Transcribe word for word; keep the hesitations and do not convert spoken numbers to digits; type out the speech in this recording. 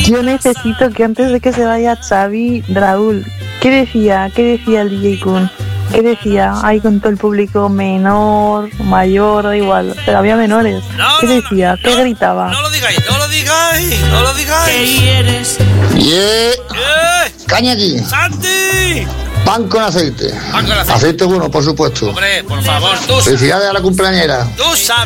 Yo necesito que antes de que se vaya Xavi, Raúl, ¿qué decía? ¿Qué decía el D J Kun? ¿Qué decía? Ahí con todo el público menor, mayor, da igual, pero había menores. No, ¿Qué no, decía? no, ¿Qué no, gritaba? No lo digáis, no lo digáis, no lo digáis. ¿Qué quieres? Yeah. ¡Eh! Caña aquí. ¡Santi! Pan con aceite. Pan con aceite. Aceite bueno, por supuesto. Hombre, por favor, tú sabes. Felicidades a la cumpleañera. Tú sabes.